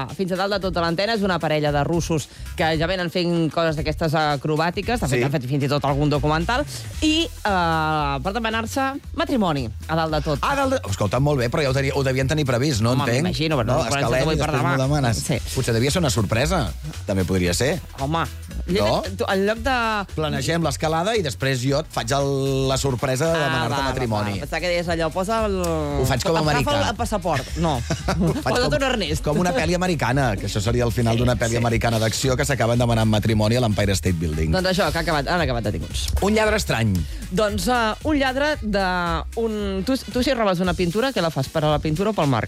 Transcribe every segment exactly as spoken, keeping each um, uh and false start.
fins a dalt de tota l'antena. És una parella de russos que ja venen fent coses d'aquestes acrobàtiques, de fet, sí. han fet fins i tot algun documental, i uh, per demanar-se matrimoni a dalt de tot. Ah, dalt de... Escolta, molt bé, però ja ho, tenia, ho devien tenir previst, no? Home, entenc? m'imagino, però no, no, escalem i després m'ho demanes. Sí. Potser devia ser una sorpresa. També podria ser. Home, no? En lloc de... Planegem l'escalada i després jo et faig el, la sorpresa de demanar-te ah, matrimoni. Va, va. Pensava que deies allò, posa el... Ho faig com a americà. Agafa el passaport. No. Posa't un Ernest. Com una pel·li americana, que això seria el final sí, d'una pel·li sí. americana d'acció que s'acaben demanant matrimoni a l'Empire State Building. Doncs això, que ha acabat, han acabat detinguts. Un lladre estrany. Doncs uh, un lladre de... Un... Tu, tu si robes una pintura, què la fas? Per a la pintura o pel marc?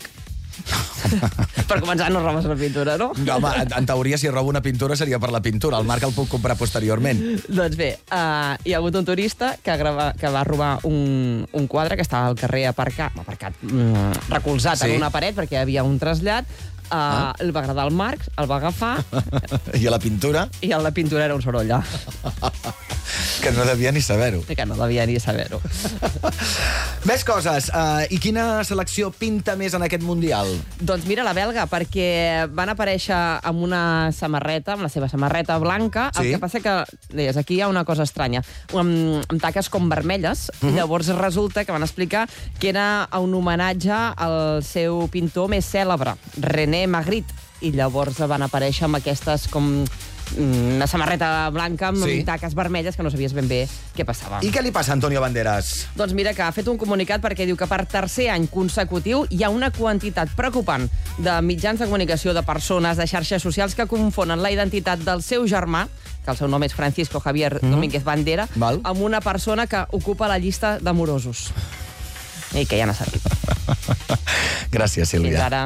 Per començar, no robes la pintura, no? No, home, en, en teoria, si robo una pintura seria per la pintura. El marc el puc comprar posteriorment. Doncs bé, uh, hi ha hagut un turista que, grava, que va robar un, un quadre que estava al carrer aparcat, aparcat mm, recolzat sí. en una paret perquè hi havia un trasllat. Uh, ah. El va agradar el marc, el va agafar... I a la pintura? I a la pintura era un sorolla. Que no devia ni saber-ho. Que no devia ni saber-ho. Més coses. Uh, I quina selecció pinta més en aquest Mundial? Doncs mira, la belga, perquè van aparèixer amb una samarreta, amb la seva samarreta blanca. Sí? El que passa que, deies, aquí hi ha una cosa estranya. Amb, amb taques com vermelles. Uh-huh. I llavors resulta que van explicar que era un homenatge al seu pintor més cèlebre, René Magritte, i llavors van aparèixer amb aquestes com una samarreta blanca amb sí. taques vermelles que no sabies ben bé què passava. I què li passa a Antonio Banderas? Doncs mira que ha fet un comunicat perquè diu que per tercer any consecutiu hi ha una quantitat preocupant de mitjans de comunicació, de persones, de xarxes socials que confonen la identitat del seu germà, que el seu nom és Francisco Javier mm. Domínguez Bandera, Val. amb una persona que ocupa la llista d'amorosos. I que ja n'ha servit. Gràcies, Sílvia. Fins ara.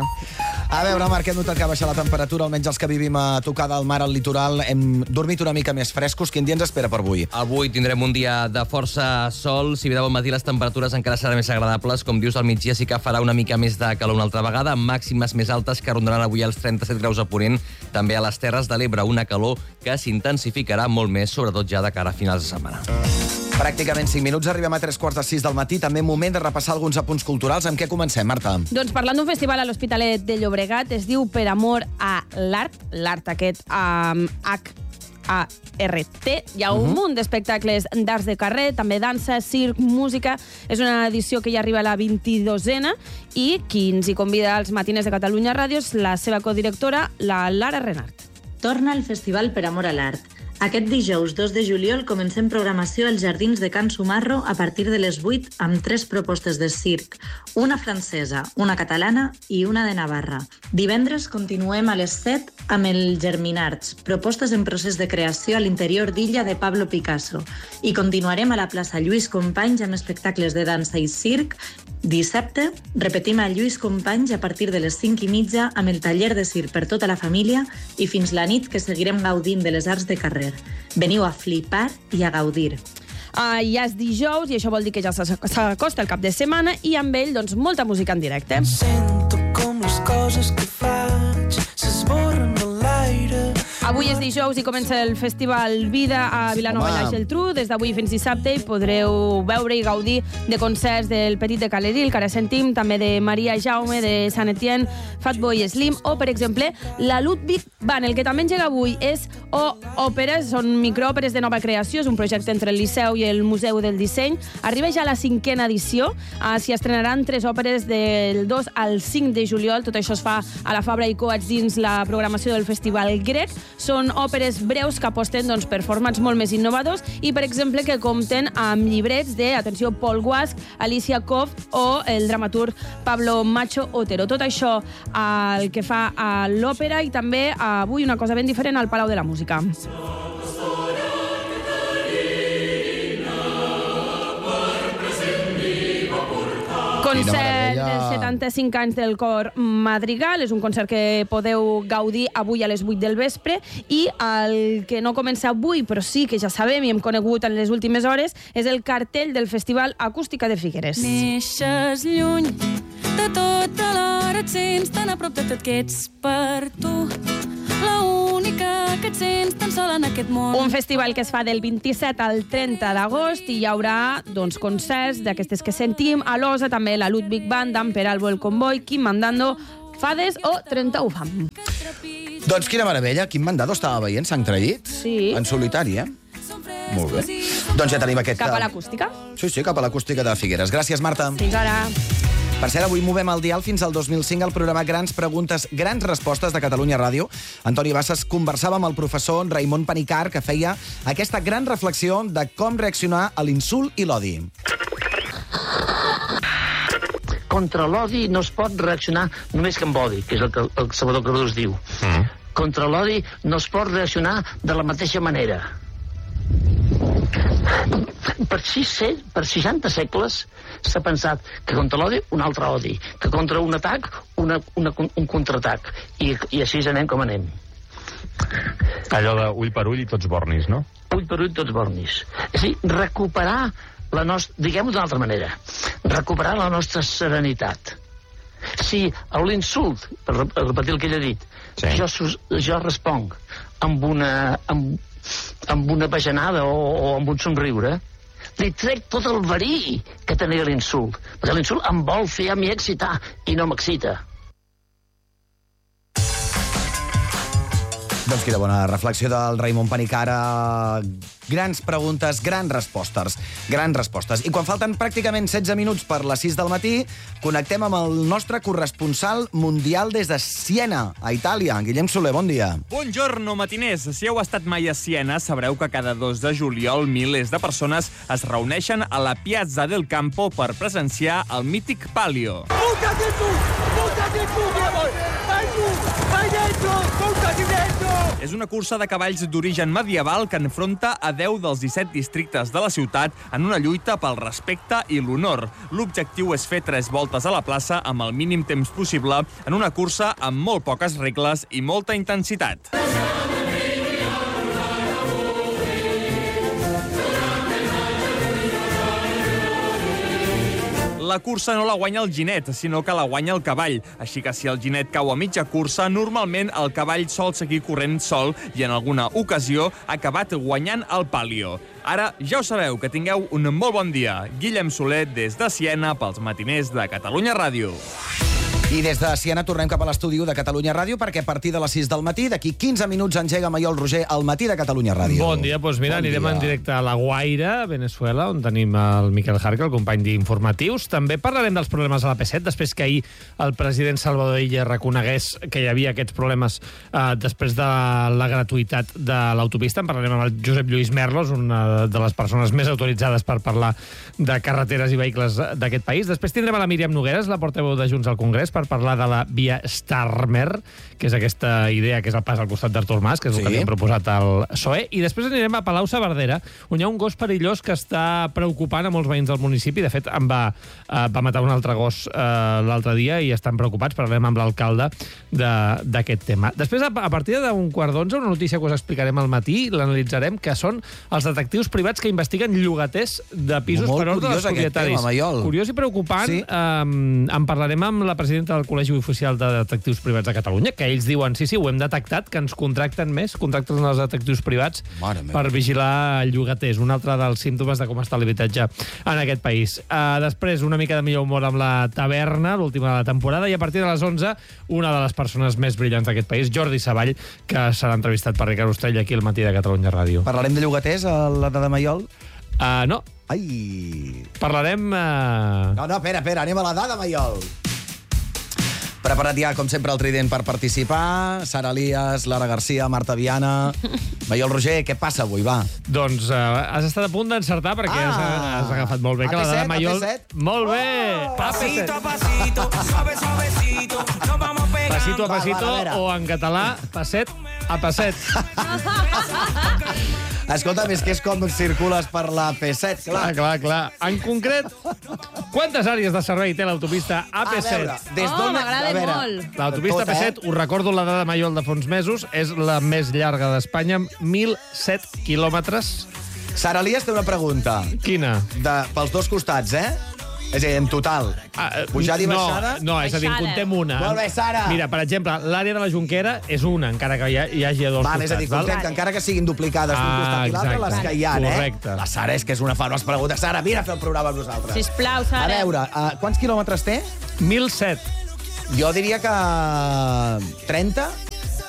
A veure, Marc, hem notat que ha baixat la temperatura, almenys els que vivim a tocar del mar al litoral. Hem dormit una mica més frescos. Quin dia ens espera per avui? Avui tindrem un dia de força sol. Si bé de bon matí les temperatures encara seran més agradables. Com dius, al migdia sí que farà una mica més de calor una altra vegada, amb màximes més altes que rondaran avui els trenta-set graus a Ponent. També a les Terres de l'Ebre, una calor que s'intensificarà molt més, sobretot ja de cara a finals de setmana. Pràcticament cinc minuts, arribem a tres quarts de sis del matí. També moment de repassar alguns apunts culturals. Amb què comencem, Marta? Doncs parlant d'un festival a l'Hospitalet de Llobregat, es diu Per amor a l'art, l'art aquest amb H A R T. Hi ha un uh-huh. munt d'espectacles d'arts de carrer, també dansa, circ, música. És una edició que ja arriba a la vint-i-dosena i qui ens hi convida als Matines de Catalunya Ràdio és la seva codirectora, la Lara Renart. Torna el festival Per amor a l'art. Aquest dijous dos de juliol comencem programació als Jardins de Can Sumarro a partir de les vuit amb tres propostes de circ, una francesa, una catalana i una de Navarra. Divendres continuem a les set amb el Germinarts, propostes en procés de creació a l'interior d'Illa de Pablo Picasso. I continuarem a la plaça Lluís Companys amb espectacles de dansa i circ. Dissabte repetim a Lluís Companys a partir de les cinc i mitja amb el taller de circ per tota la família i fins la nit que seguirem gaudint de les arts de carrer. Veniu a flipar i a gaudir. Uh, ja és dijous i això vol dir que ja s'acosta el cap de setmana i amb ell doncs, molta música en directe. Sento com les coses que faig s'esborren de l'aire. Avui és dijous i comença el Festival Vida a Vilanova i la Geltrú. Des d'avui fins dissabte hi podreu veure i gaudir de concerts del Petit de Caleril, que ara sentim, també de Maria Jaume, de Sant Etienne, Fatboy Slim, o, per exemple, la Ludwig Band. El que també engega avui és o òperes, són microòperes de nova creació, és un projecte entre el Liceu i el Museu del Disseny. Arriba ja la cinquena edició, uh, s'hi estrenaran tres òperes del dos al cinc de juliol. Tot això es fa a la Fabra i Coats dins la programació del Festival Grec. Són òperes breus que aposten doncs, per formats molt més innovadors i, per exemple, que compten amb llibrets de, atenció, Paul Guasch, Alicia Koft o el dramaturg Pablo Macho Otero. Tot això el que fa a l'òpera i també avui una cosa ben diferent al Palau de la Música. Concert dels setanta-cinc anys del cor Madrigal. És un concert que podeu gaudir avui a les vuit del vespre i el que no comença avui, però sí que ja sabem i hem conegut en les últimes hores, és el cartell del Festival Acústica de Figueres. Neixes lluny de tot alhora, et sents tan a prop de tot que ets per tu. La única que et sents tan sola en aquest món. Un festival que es fa del vint-i-set al trenta d'agost i hi haurà doncs, concerts d'aquestes que sentim. A l'Osa també la Ludwig Band, amb Peralbo el Convoy, Quim Mandando, Fades o trenta-u Fam. Doncs quina meravella. Quin mandado estava veient? Sang traït? Sí. En solitari, eh? Molt bé. Doncs ja tenim aquest... Cap a l'acústica. Sí, sí, cap a l'acústica de Figueres. Gràcies, Marta. Fins ara. Per cert, avui movem el dial fins al dos mil cinc al programa Grans Preguntes, Grans Respostes de Catalunya Ràdio. Antoni Bassas conversava amb el professor Raimon Panicar, que feia aquesta gran reflexió de com reaccionar a l'insult i l'odi. Contra l'odi no es pot reaccionar només que amb odi, que és el que el Salvador Cardús diu. Mm. Contra l'odi no es pot reaccionar de la mateixa manera. Per, sis, per seixanta segles s'ha pensat que contra l'odi un altre odi, que contra un atac una, una, un contraatac, i, i així anem com anem. Allò de ull per ull i tots bornis, no? Ull per ull tots bornis. És a dir, recuperar la nostra, diguem-ho d'una altra manera, recuperar la nostra serenitat. Si a l'insult, per repetir el que ell ha dit, sí. jo, jo responc amb una, amb, amb una bajanada o, o amb un somriure, li trec tot el verí que tenia l'insult, perquè l'insult em vol fer a mi excitar i no m'excita. Doncs quina bona reflexió del Raimon Panicara. Grans preguntes, grans respostes. Grans respostes. I quan falten pràcticament setze minuts per les sis del matí, connectem amb el nostre corresponsal mundial des de Siena, a Itàlia. Guillem Soler, bon dia. Buongiorno, matiners. Si heu estat mai a Siena, sabreu que cada dos de juliol milers de persones es reuneixen a la Piazza del Campo per presenciar el mític Palio. Buttati tu! Buttati tu, Diego! Vai tu! Vai dentro! Buttati dentro! És una cursa de cavalls d'origen medieval que enfronta a deu dels disset districtes de la ciutat en una lluita pel respecte i l'honor. L'objectiu és fer tres voltes a la plaça amb el mínim temps possible en una cursa amb molt poques regles i molta intensitat. La cursa no la guanya el ginet, sinó que la guanya el cavall. Així que si el ginet cau a mitja cursa, normalment el cavall sol seguir corrent sol i en alguna ocasió ha acabat guanyant el Palio. Ara ja ho sabeu, que tingueu un molt bon dia. Guillem Soler des de Siena pels matiners de Catalunya Ràdio. I des de Siena tornem cap a l'estudi de Catalunya Ràdio perquè a partir de les sis del matí, d'aquí quinze minuts, engega Maiol Roger al matí de Catalunya Ràdio. Bon dia, doncs mira, bon anirem dia. en directe a La Guaira, Venezuela, on tenim el Miquel Jarque, el company d'informatius. També parlarem dels problemes a la P set, després que ahir el president Salvador Illa reconegués que hi havia aquests problemes eh, després de la gratuïtat de l'autopista. En parlarem amb el Josep Lluís Merlos, una de les persones més autoritzades per parlar de carreteres i vehicles d'aquest país. Després tindrem a la Míriam Nogueras, la portaveu de Junts al Congrés, per parlar de la via Starmer, que és aquesta idea que és el pas al costat d'Artur Mas, que és el sí. que havien proposat al P S O E. I després anirem a Palau-saverdera, on hi ha un gos perillós que està preocupant a molts veïns del municipi. De fet, en va, eh, va matar un altre gos eh, l'altre dia i estan preocupats. Parlarem amb l'alcalde d'aquest tema. Després, a, a partir d'un quart d'onze, una notícia que us explicarem al matí, l'analitzarem, que són els detectius privats que investiguen llogaters de pisos Molt per ordre dels propietaris. Tema, curiós i preocupant. Sí? Eh, en parlarem amb la presidenta del Col·legi Oficial de Detectius Privats de Catalunya, que ells diuen, sí, sí, ho hem detectat, que ens contracten més, contracten els detectius privats per vigilar llogaters. Un altre dels símptomes de com està l'habitatge en aquest país. Uh, després, una mica de millor humor amb la taverna, l'última de la temporada, i a partir de les onze, una de les persones més brillants d'aquest país, Jordi Savall, que serà entrevistat per Ricard Ostrell aquí al matí de Catalunya Ràdio. Parlarem de llogaters a la de Maiol? Uh, no. Ai... Parlarem... Uh... No, no, espera, espera, anem a la dada Maiol. Preparat ja, com sempre, el trident per participar. Sara Elias, Lara Garcia, Marta Viana... Maiol Roger, què passa avui, va? Doncs uh, has estat a punt d'encertar perquè ah, has, has agafat molt bé. Que la dada Maiol... Molt bé! Oh, pasito a pasito, suave suavecito, nos vamos pegando. Pasito a pasito, o en català, passet a passet. Escolta, és que és com circules per la P set, clar. Ah, clar, clar. En concret, quantes àrees de servei té l'autopista A P set? A veure, des d'on... Oh, m'agrada molt. L'autopista A P set, us recordo la dada Maiol de fa uns mesos, és la més llarga d'Espanya, mil set quilòmetres. Sara Elias té una pregunta. Quina? De, pels dos costats, eh? És a dir, en total. Ah, Pujada i no, baixada? No, és a dir, en contem una. Molt bé, Sara. Mira, per exemple, l'àrea de la Jonquera és una, encara que hi, ha, hi hagi a dos val, costats. És a dir, contem val? que encara que siguin duplicades d'un ah, costat i l'altre, les que hi ha, eh? Correcte. La Sara és que és una fan, les preguntes. Sara, vine a fer el programa amb nosaltres. Sisplau, Sara. A veure, uh, quants quilòmetres té? mil set. Jo diria que... trenta?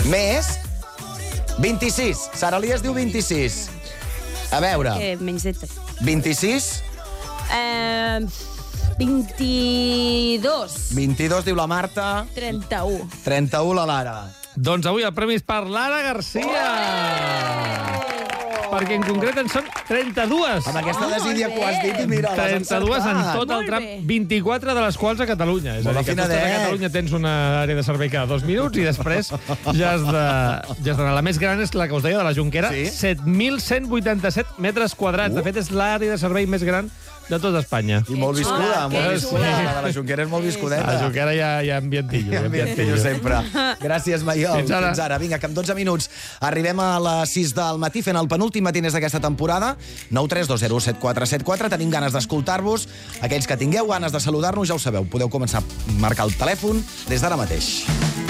Més vint-i-sis. Sara Elias diu vint-i-sis. A veure. Eh, menys de... vint-i-sis. Eh, vint-i-dos. vint-i-dos diu la Marta. trenta-u. trenta-u la Lara. Doncs avui el premi és per Lara Garcia. Perquè en concret en són trenta-dues. Amb aquesta desídia que ho has dit i mira, l'has encertat. trenta-dues en tot el tram, vint-i-quatre de les quals a Catalunya. És a dir, que tu estàs a Catalunya, tens una àrea de servei cada dos minuts i després ja has de, ja has d'anar. La més gran és la que us deia, de la Jonquera, sí? set mil cent vuitanta-set metres quadrats. Uh. De fet, és l'àrea de servei més gran de tot Espanya. I molt viscuda, ah, molt viscuda. Sí. La de la Jonquera és molt viscudeta. A la Jonquera hi ha, hi ha ambientillo. Hi ha ambientillo sempre. Gràcies, Maiol. Fins ara. Fins ara. Vinga, que en dotze minuts arribem a les sis del matí fent el penúltim matiners d'aquesta temporada. nou tres dos zero set quatre set quatre. Tenim ganes d'escoltar-vos. Aquells que tingueu ganes de saludar-nos, ja ho sabeu. Podeu començar a marcar el telèfon des d'ara mateix.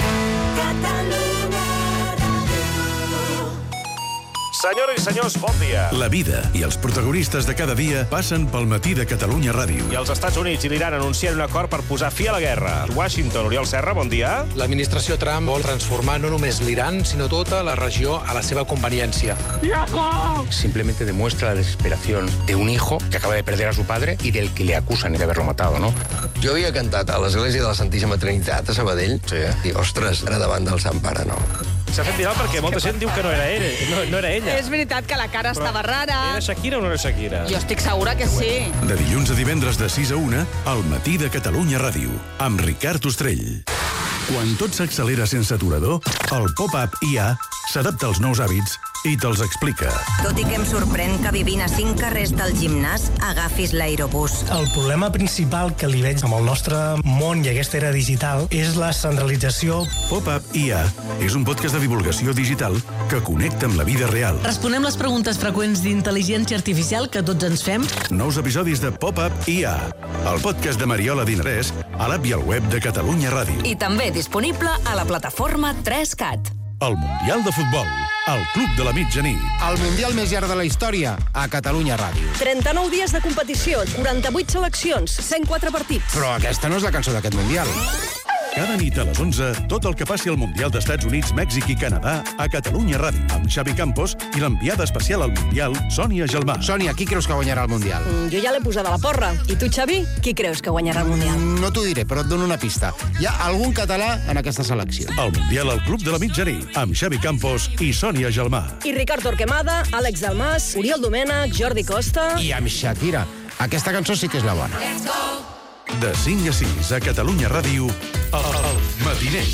Senyores i senyors, bon dia. La vida i els protagonistes de cada dia passen pel matí de Catalunya Ràdio. I els Estats Units i l'Iran anuncien un acord per posar fi a la guerra. Washington, Oriol Serra, bon dia. L'administració Trump vol transformar no només l'Iran, sinó tota la regió a la seva conveniència. Simplemente demuestra la desesperación de un hijo que acaba de perder a su padre y del que le acusan de haberlo matado, ¿no? Jo havia cantat a l'església de la Santíssima Trinitat a Sabadell. Sí. I, ostres, ara davant del Sant Pare, no. S'ha fet viral perquè molta gent diu que no era ella. No, no era ella. És veritat que la cara Però estava rara. Era Shakira o no era Shakira? Jo estic segura que sí. De dilluns a divendres de sis a una, al matí de Catalunya Ràdio, amb Ricard Ostrell. Quan tot s'accelera sense aturador, el pop-up I A s'adapta als nous hàbits i te'ls explica. Tot i que em sorprèn que vivint a cinc carrers del gimnàs agafis l'aerobús. El problema principal que li veig amb el nostre món i aquesta era digital és la centralització. Pop-up I A és un podcast de divulgació digital que connecta amb la vida real. Responem les preguntes freqüents d'intel·ligència artificial que tots ens fem. Nous episodis de Pop-up I A, el podcast de Mariola Dinarès, a l'app i al web de Catalunya Ràdio. I també disponible a la plataforma tres cat. El Mundial de Futbol, al Club de la Mitjanit. El Mundial més llarg de la història, a Catalunya Ràdio. trenta-nou dies de competició, quaranta-vuit seleccions, cent quatre partits. Però aquesta no és la cançó d'aquest Mundial. Cada nit a les onze, tot el que passi al Mundial d'Estats Units, Mèxic i Canadà a Catalunya Ràdio, amb Xavi Campos i l'enviada especial al Mundial, Sònia Gelmà. Sònia, qui creus que guanyarà el Mundial? Mm, jo ja l'he posada a la porra. I tu, Xavi, qui creus que guanyarà el Mundial? Mm, no t'ho diré, però et dono una pista. Hi ha algun català en aquesta selecció. El Mundial al Club de la Mitjanit, amb Xavi Campos i Sònia Gelmà. I Ricard Torquemada, Àlex Dalmas, Oriol Domènech, Jordi Costa... I amb Shakira. Aquesta cançó sí que és la bona. Let's go! De cinc a sis a Catalunya Ràdio, el, el matiner.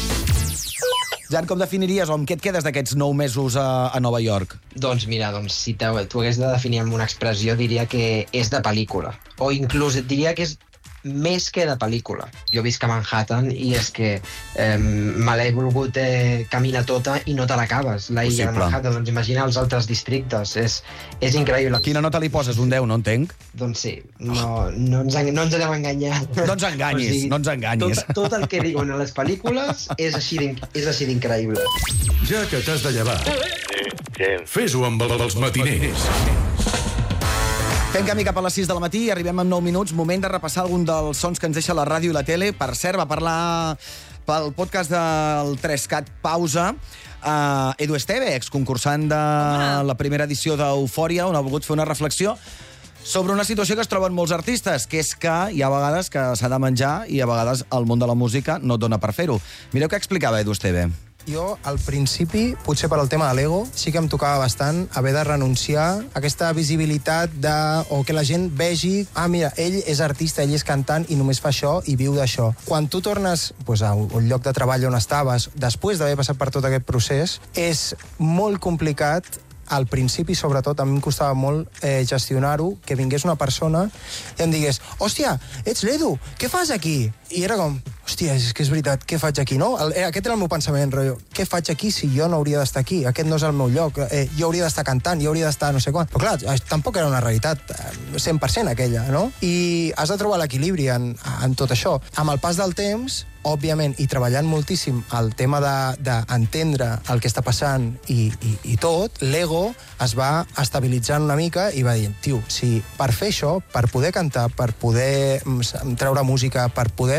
Jan, com definiries o amb què et quedes d'aquests nou mesos a, a Nova York? Doncs mira, doncs, si t'ho hagués de definir amb una expressió, diria que és de pel·lícula. O inclús et diria que és més que de pel·lícula. Jo visc a Manhattan i és que eh, me l'he volgut eh, caminar tota i no te l'acabes, la illa de Manhattan. Doncs imagina els altres districtes. És, és increïble. Quina nota li poses? Un deu, no entenc? Doncs sí. No, no, ens, no ens deu enganyar. No ens enganyis, o sigui, no ens enganyis. Tot, tot el que diuen a les pel·lícules és així d'increïble. Ja que t'has de llevar, fes-ho amb els matiners. Fem camí cap a les sis del matí i arribem en nou minuts. Moment de repassar algun dels sons que ens deixa la ràdio i la tele. Per cert, va parlar pel podcast del tres cat Pausa uh, Edu Esteve, exconcursant de la primera edició d'Eufòria, on ha volgut fer una reflexió sobre una situació que es troben molts artistes, que és que hi ha vegades que s'ha de menjar i a vegades el món de la música no et dona per fer-ho. Mireu què explicava Edu Esteve. Jo, al principi, potser per al tema de l'ego, sí que em tocava bastant haver de renunciar a aquesta visibilitat de... o que la gent vegi, ah, mira, ell és artista, ell és cantant i només fa això i viu d'això. Quan tu tornes pues, a un lloc de treball on estaves, després d'haver passat per tot aquest procés, és molt complicat. Al principi, sobretot, a mi em costava molt eh, gestionar-ho, que vingués una persona i em digués, hòstia, ets l'Edu, què fas aquí? I era com, hòstia, és que és veritat, què faig aquí, no? El, eh, aquest era el meu pensament, rotllo, què faig aquí si jo no hauria d'estar aquí? Aquest no és el meu lloc, eh, jo hauria d'estar cantant, jo hauria d'estar no sé quan. Però clar, tampoc era una realitat cent per cent aquella, no? I has de trobar l'equilibri en, en tot això. Amb el pas del temps, òbviament, i treballant moltíssim el tema d'entendre de, el que està passant i, i, i tot, l'ego es va estabilitzant una mica i va dir, tio, si per fer això, per poder cantar, per poder treure música, per poder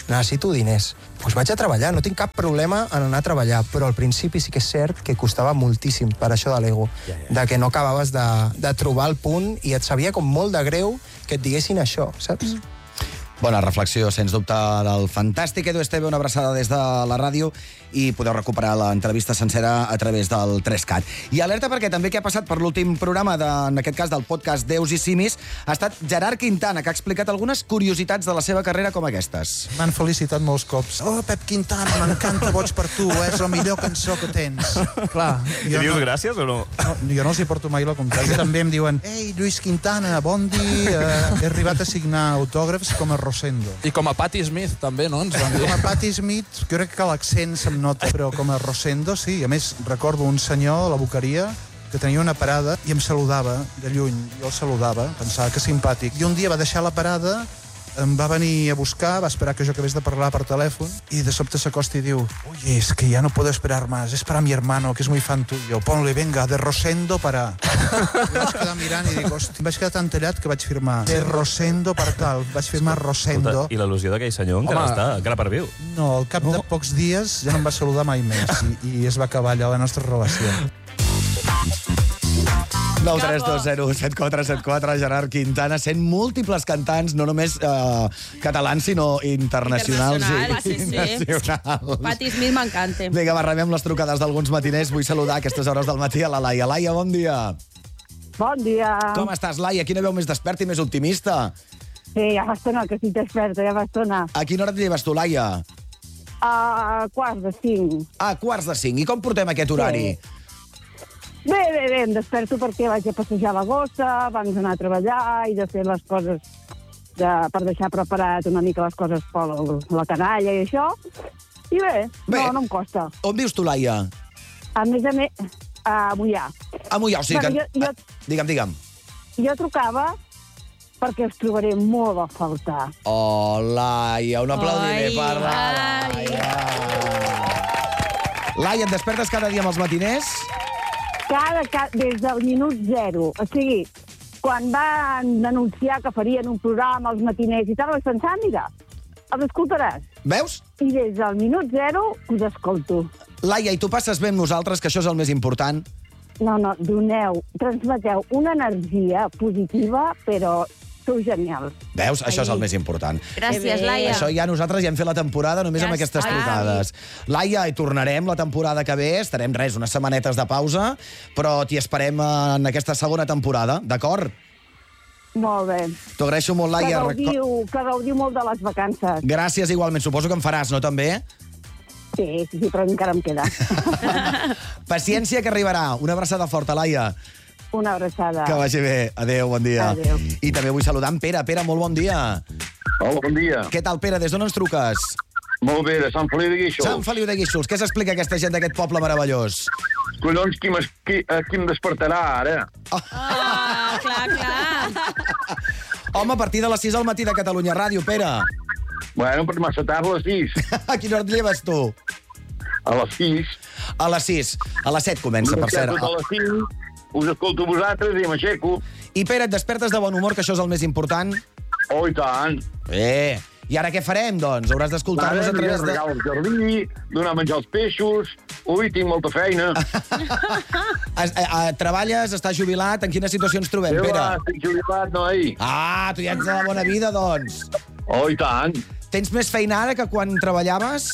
necessito diners. Doncs vaig a treballar, no tinc cap problema en anar a treballar, però al principi sí que és cert que costava moltíssim per això de l'ego, ja, ja. de que no acabaves de, de trobar el punt i et sabia com molt de greu que et diguessin això, saps? Mm. Bona reflexió, sens dubte, del fantàstic Edu Esteve, una abraçada des de la ràdio, i podeu recuperar l'entrevista sencera a través del tres cat. I alerta perquè també que ha passat per l'últim programa, de, en aquest cas del podcast Déus i Simis, ha estat Gerard Quintana, que ha explicat algunes curiositats de la seva carrera com aquestes. M'han felicitat molts cops. Oh, Pep Quintana, m'encanta Boig per tu, és la millor cançó que tens. Clar, I dius no, gràcies o no? no? Jo no els hi porto mai la contrària. També em diuen, ei, Lluís Quintana, bon dia, he arribat a signar autògrafs com a Rosendo. I com a Patti Smith, també, no? Ens van dir. Com a Patti Smith, jo crec que l'accent se'm nota, però com a Rosendo, sí. A més, recordo un senyor a la Boqueria que tenia una parada i em saludava de lluny. Jo el saludava, pensava que simpàtic. I un dia va deixar la parada, em va venir a buscar, va esperar que jo acabés de parlar per telèfon i de sobte s'acosta i diu, oye, es que ya no puedo esperar más, es para mi hermano, que es muy fan tuyo. Ponle, venga, de Rosendo para... I vaig quedar mirant i dic, hosti, vaig quedar tan tallat que vaig firmar de Rosendo per tal. Vaig firmar Rosendo. I l'al·lusió d'aquell senyor encara està, encara perviu. No, al cap de pocs dies ja no em va saludar mai més i, i es va acabar allà la nostra relació. nou tres dos zero set quatre set quatre, Gerard Quintana, sent múltiples cantants, no només eh, catalans, sinó internacionals. Internacionals, i, sí, sí. Nacionals. Patti Smith m'encanta. Vinga, va, rebem les trucades d'alguns matiners. Vull saludar a aquestes hores del matí a la Laia. Laia, bon dia. Bon dia. Com estàs, Laia? Quina veu més desperta i més optimista? Sí, ja fa estona que estic desperta, ja fa estona. A quina hora et lleves tu, Laia? A quarts de cinc. A quarts de cinc. I com portem aquest horari? Sí. Bé, bé, bé, em desperto perquè vaig a passejar la gossa, abans d'anar a treballar i de fer les coses de, per deixar preparat una mica les coses per la canalla i això. I bé, bé, no, no em costa. On vius tu, Laia? A més a més, a Moià. A Moià, o sigui bueno, que... Jo, jo, ah, digue'm, digue'm. Jo trucava perquè us trobaré molt a faltar. Oh, Laia, un aplaudiment per la Laia. Laia, et despertes cada dia amb els matiners? Cada, cada, des del minut zero. O sigui, quan van anunciar que farien un programa als matiners i tal, vaig pensar, mira, els escoltaràs. Veus? I des del minut zero us escolto. Laia, i tu passes bé amb nosaltres, que això és el més important? No, no, doneu, transmeteu una energia positiva, però sou genials. Veus? Això és el més important. Gràcies, Laia. Això ja nosaltres ja hem fet la temporada només Ja amb aquestes està. trucades. Laia, hi tornarem la temporada que ve, estarem res, unes setmanetes de pausa, però t'hi esperem en aquesta segona temporada, d'acord? Molt bé. T'ho agraeixo molt, Laia. Que gaudiu, que gaudiu molt de les vacances. Gràcies, igualment. Suposo que en faràs, no, també? Sí, sí, sí, però encara em queda. Paciència, que arribarà. Una abraçada forta, Laia. Una abraçada. Que vagi bé. Adéu, bon dia. Adéu. I també vull saludar en Pere. Pere, molt bon dia. Hola, bon dia. Què tal, Pere? Des d'on ens truques? Molt bé, de Sant Feliu de Guíxols. Sant Feliu de Guíxols. Què s'explica aquesta gent d'aquest poble meravellós? Collons, qui, qui, qui em despertarà ara? Ah, clar, clar. Home, a partir de les sis al matí de Catalunya Ràdio, Pere. Bueno, per massa tard, a les sis. A quina hora et lleves, tu? A les sis. A les sis. A les set comença, per cert. A les cinc, us escolto vosaltres i m'aixeco. I, Pere, et despertes de bon humor, que això és el més important? Oh, i tant. Bé. I ara què farem, doncs? Hauràs d'escoltar-nos a través de... Regar el jardí, donar a menjar els peixos... Ui, tinc molta feina. a, a, a, treballes, estàs jubilat? En quina situació ens trobem, sí, Pere? Va, estic jubilat, noi. Ah, tu ja ets de la bona vida, doncs. Oh, i tant. Tens més feina ara que quan treballaves?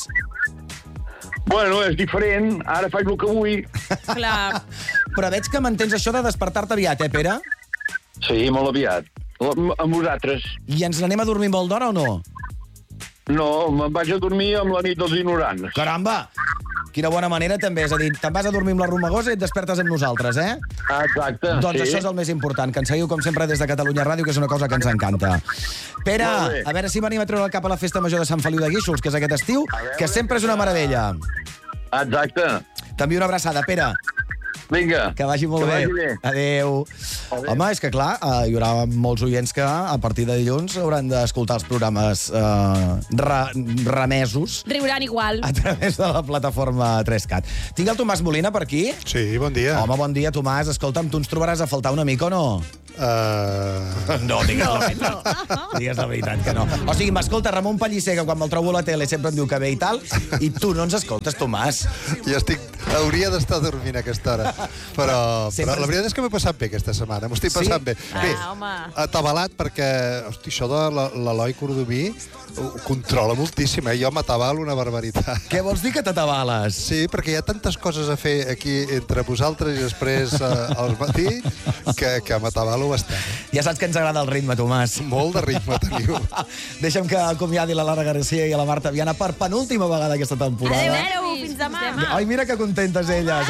Bueno, és diferent. Ara faig el que vull. Clar. Però veig que mantens això de despertar-te aviat, eh, Pere? Sí, molt aviat. Amb vosaltres. I ens n'anem a dormir molt d'hora o no? No, me'n vaig a dormir amb la nit dels ignorants. Caramba! Quina bona manera, també. És a dir, te'n vas a dormir amb la Romagosa i et despertes amb nosaltres, eh? Exacte, doncs sí. Això és el més important, que ens seguiu, com sempre, des de Catalunya Ràdio, que és una cosa que ens encanta. Pere, a veure si venim a treure el cap a la Festa Major de Sant Feliu de Guíxols, que és aquest estiu, que sempre és una meravella. Exacte. T'envio una abraçada, Pere. Vinga. Que vagi molt que bé. Vagi bé. Adéu. Adéu. Home, és que clar, eh, hi haurà molts oients que a partir de dilluns hauran d'escoltar els programes eh, re, remesos. Riuran igual. A través de la plataforma tres cat. Tinc el Tomàs Molina per aquí? Sí, bon dia. Home, bon dia, Tomàs. Escolta'm, tu ens trobaràs a faltar una mica o no? Uh... No, digues la veritat. Digues la veritat que no. O sigui, m'escolta Ramon Pellicer, que quan me'l trobo a la tele sempre em diu que bé i tal, i tu no ens escoltes, Tomàs. Jo estic... Hauria d'estar dormint a aquesta hora. Però, però la veritat és que m'he passat bé aquesta setmana. M'ho estic passant bé. Bé, atabalat perquè, hosti, això de l'Eloi Cordomí ho controla moltíssim, eh? Jo m'atabalo una barbaritat. Què vols dir que t'atabales? Sí, perquè hi ha tantes coses a fer aquí entre vosaltres i després eh, al matí que, que m'atabalo bastant. Ja saps que ens agrada el ritme, Tomàs. Molt de ritme teniu. Deixa'm que acomiadi la Lara Garcia i a la Marta Viana per penúltima vegada aquesta temporada. Adéu, fins demà. Ai, mira que contentes elles,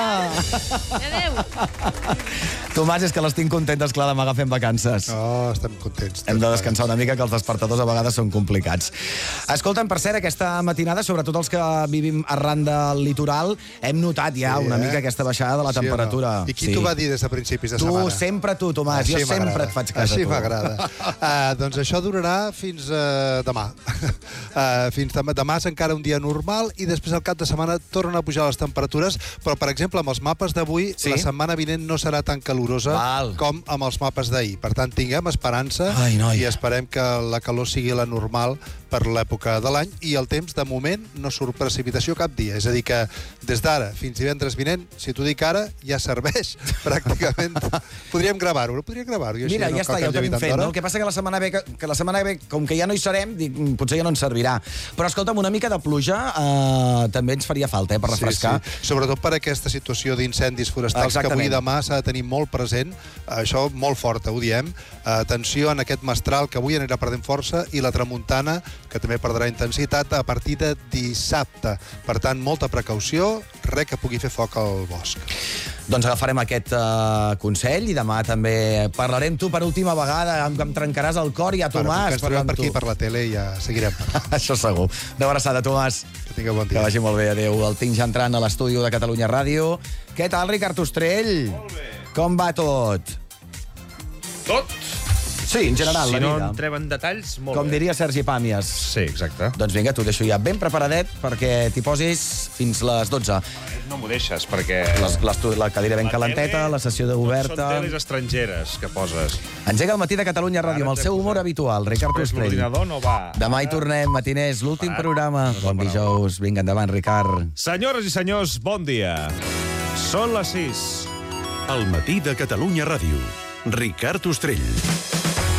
apa! Adéu. Tomàs, és que les tinc contentes, clar, demà agafem vacances. Oh, estem contents. Hem de descansar una mica, que els despertadors a vegades són complicats. Escolta'm, per cert, aquesta matinada, sobretot els que vivim arran del litoral, hem notat ja Sí, una eh? mica aquesta baixada de la Sí o no? temperatura. I qui t'ho va dir des de principis de Tu, setmana? sempre tu, Tomàs. Així Jo sempre m'agrada. et faig cas a Així tu. m'agrada. Uh, doncs això durarà fins uh, demà. Uh, fins demà. Demà és encara un dia normal i després al cap de setmana tornen a pujar les temperatures, però, per exemple, amb els mapes d'avui, Sí? la setmana vinent no serà tan calorosa Val. com amb els mapes d'ahir. Per tant, tinguem esperança Ai, noi. i esperem que la calor sigui la normal per l'època de l'any, i el temps, de moment, no surt precipitació cap dia. És a dir que des d'ara fins divendres vinent, si t'ho dic ara, ja serveix pràcticament. Podríem gravar-ho, no podríem gravar-ho. i així Mira, no ja cal està, que ja ho em llevi tenim tanta fet, hora. no? El que passa que la setmana ve, que, que la setmana ve, com que ja no hi serem, dic, mm, potser ja no ens servirà. Però, escolta'm, una mica de pluja eh, també ens faria falta, eh, per refrescar. Sí, sí. Sobretot per aquesta situació d'incendis forestals Exactament. que avui i demà s'ha de tenir molt present. Això molt forta, ho diem. Atenció en aquest mestral que avui anirà perdent força, i la tramuntana, que també perdrà intensitat a partir de dissabte. Per tant, molta precaució, res que pugui fer foc al bosc. Doncs agafarem aquest uh, consell i demà també parlarem tu per última vegada, em, em trencaràs el cor ja, Bueno, Tomàs. que ens trobem per aquí, per la tele, i ja seguirem parlant. Això segur. Una abraçada, Tomàs. Que tingueu bon dia. Que vagi molt bé, adéu. El tinc ja entrant a l'estudi de Catalunya Ràdio. Què tal, Ricard Ostrell? Molt bé. Com va tot? Tot? Sí, en general, si la no vida. entrem en detalls, molt Com bé. diria Sergi Pàmies. Sí, exacte. Doncs vinga, t'ho deixo ja ben preparadet perquè t'hi posis fins les dotze. No m'ho deixes, perquè... Les, les, la cadira ben La calenteta, tele, la sessió de Són oberta... teles estrangeres que poses. Engega el matí de Catalunya Ràdio amb el seu humor habitual, Ricard Després Ostrell. l'ordinador no va. Demà hi tornem, matiners, l'últim Va, programa. no és la Bon paraula. dijous, vinga, endavant, Ricard. Senyores i senyors, bon dia. Són les sis. El matí de Catalunya Ràdio. Ricard Ostrell.